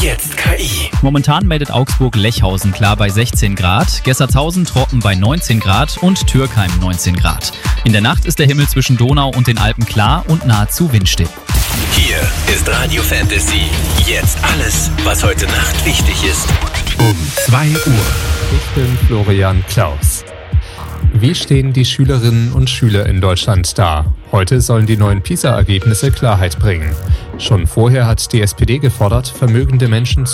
Jetzt KI. Momentan meldet Augsburg-Lechhausen klar bei 16 Grad, Gessertshausen trocken bei 19 Grad und Türkheim 19 Grad. In der Nacht ist der Himmel zwischen Donau und den Alpen klar und nahezu windstill. Hier ist Radio Fantasy. Jetzt alles, was heute Nacht wichtig ist. Um 2 Uhr. Ich bin Florian Klaus. Wie stehen die Schülerinnen und Schüler in Deutschland da? Heute sollen die neuen PISA-Ergebnisse Klarheit bringen. Schon vorher hat die SPD gefordert, vermögende Menschen zu